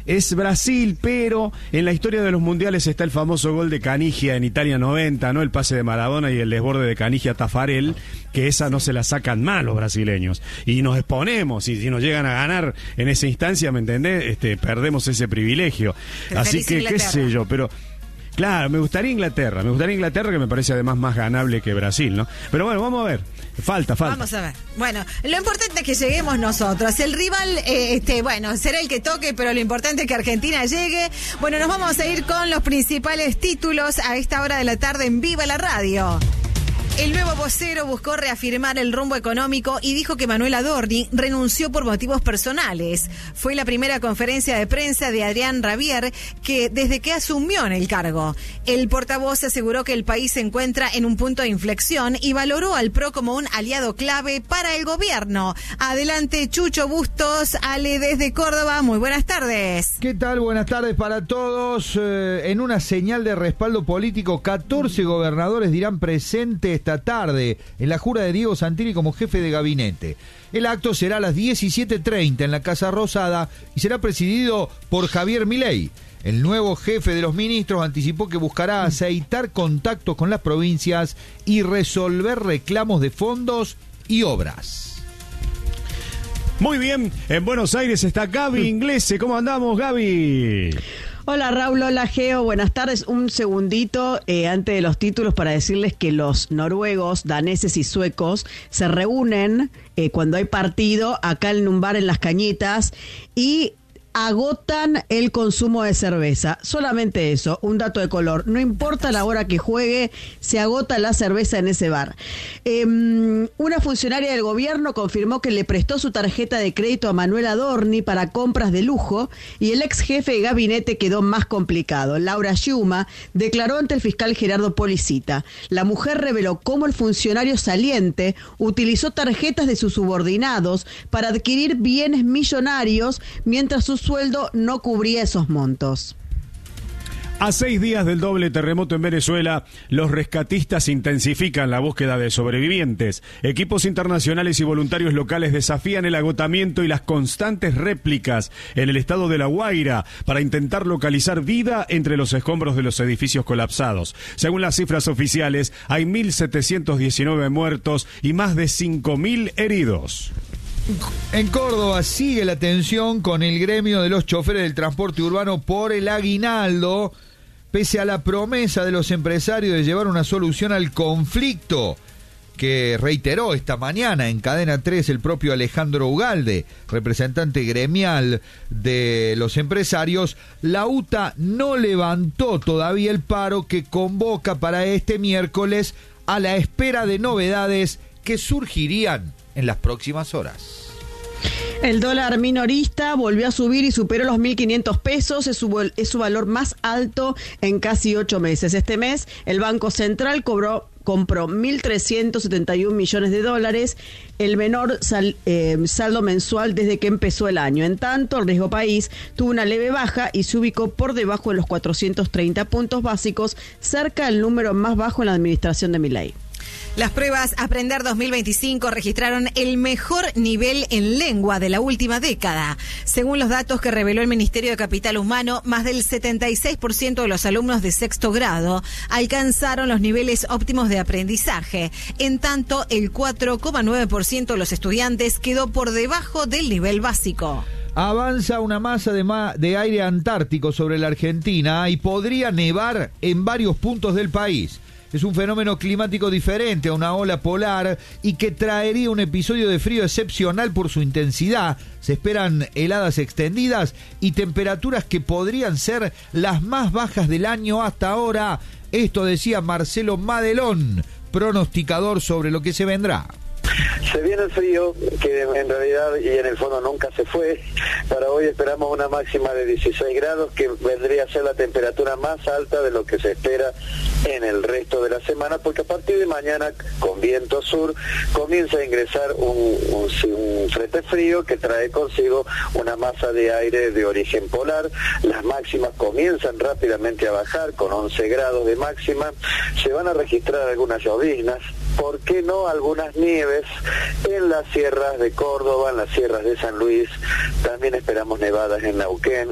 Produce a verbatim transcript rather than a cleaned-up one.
es Brasil, pero en la historia de los mundiales está el famoso gol de Canigia en Italia noventa, ¿no? El pase de Maradona y el desborde de Canigia a Tafarel, que esa no se la sacan mal los brasileños. Y nos exponemos, y si nos llegan a ganar en esa instancia, ¿me entendés? Este, perdemos ese privilegio. Así que, qué sé yo, pero... Claro, me gustaría Inglaterra, me gustaría Inglaterra, que me parece además más ganable que Brasil, ¿no? Pero bueno, vamos a ver, falta, falta. Vamos a ver. Bueno, lo importante es que lleguemos nosotros. El rival, eh, este, bueno, será el que toque, pero lo importante es que Argentina llegue. Bueno, nos vamos a ir con los principales títulos a esta hora de la tarde en Viva la Radio. El nuevo vocero buscó reafirmar el rumbo económico y dijo que Manuel Adorni renunció por motivos personales. Fue la primera conferencia de prensa de Adrián Rabier que desde que asumió en el cargo. El portavoz aseguró que el país se encuentra en un punto de inflexión y valoró al P R O como un aliado clave para el gobierno. Adelante, Chucho Bustos, Ale desde Córdoba. Muy buenas tardes. ¿Qué tal? Buenas tardes para todos. Eh, en una señal de respaldo político, catorce gobernadores dirán presente esta tarde en la jura de Diego Santilli como jefe de gabinete. El acto será a las diecisiete treinta en la Casa Rosada y será presidido por Javier Milei. El nuevo jefe de los ministros anticipó que buscará aceitar contactos con las provincias y resolver reclamos de fondos y obras. Muy bien, en Buenos Aires está Gaby Inglese. ¿Cómo andamos, Gaby? Hola Raúl, hola Geo, buenas tardes. Un segundito eh, antes de los títulos para decirles que los noruegos, daneses y suecos se reúnen eh, cuando hay partido acá en un bar en Las Cañitas y agotan el consumo de cerveza. Solamente eso, un dato de color. No importa la hora que juegue, se agota la cerveza en ese bar. Eh, una funcionaria del gobierno confirmó que le prestó su tarjeta de crédito a Manuel Adorni para compras de lujo y el ex jefe de gabinete quedó más complicado. Laura Schuma declaró ante el fiscal Gerardo Policita. La mujer reveló cómo el funcionario saliente utilizó tarjetas de sus subordinados para adquirir bienes millonarios mientras sus sueldo no cubría esos montos. A seis días del doble terremoto en Venezuela, los rescatistas intensifican la búsqueda de sobrevivientes. Equipos internacionales y voluntarios locales desafían el agotamiento y las constantes réplicas en el estado de La Guaira para intentar localizar vida entre los escombros de los edificios colapsados. Según las cifras oficiales, hay mil setecientos diecinueve muertos y más de cinco mil heridos. En Córdoba sigue la tensión con el gremio de los choferes del transporte urbano por el aguinaldo, pese a la promesa de los empresarios de llevar una solución al conflicto que reiteró esta mañana en Cadena tres el propio Alejandro Ugalde, representante gremial de los empresarios. La U T A no levantó todavía el paro que convoca para este miércoles a la espera de novedades que surgirían en las próximas horas. El dólar minorista volvió a subir y superó los mil quinientos pesos, es su, es su valor más alto en casi ocho meses. Este mes el Banco Central cobró compró mil trescientos setenta y un millones de dólares, el menor sal, eh, saldo mensual desde que empezó el año. En tanto, el riesgo país tuvo una leve baja y se ubicó por debajo de los cuatrocientos treinta puntos básicos, cerca del número más bajo en la administración de Milei. Las pruebas Aprender dos mil veinticinco registraron el mejor nivel en lengua de la última década. Según los datos que reveló el Ministerio de Capital Humano, más del setenta y seis por ciento de los alumnos de sexto grado alcanzaron los niveles óptimos de aprendizaje. En tanto, el cuatro coma nueve por ciento de los estudiantes quedó por debajo del nivel básico. Avanza una masa de, ma- de aire antártico sobre la Argentina y podría nevar en varios puntos del país. Es un fenómeno climático diferente a una ola polar y que traería un episodio de frío excepcional por su intensidad. Se esperan heladas extendidas y temperaturas que podrían ser las más bajas del año hasta ahora. Esto decía Marcelo Madelón, pronosticador sobre lo que se vendrá. Se viene el frío, que en realidad y en el fondo nunca se fue. Para hoy esperamos una máxima de dieciséis grados, que vendría a ser la temperatura más alta de lo que se espera en el resto de la semana, porque a partir de mañana, con viento sur, comienza a ingresar un, un, un frente frío que trae consigo una masa de aire de origen polar. Las máximas comienzan rápidamente a bajar, con once grados de máxima. Se van a registrar algunas lloviznas, ¿por qué no algunas nieves en las sierras de Córdoba, en las sierras de San Luis? También esperamos nevadas en Neuquén,